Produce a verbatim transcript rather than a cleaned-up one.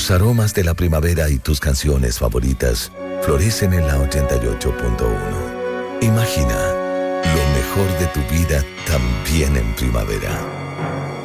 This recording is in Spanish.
Los aromas de la primavera y tus canciones favoritas florecen en la ochenta y ocho punto uno. Imagina lo mejor de tu vida también en primavera.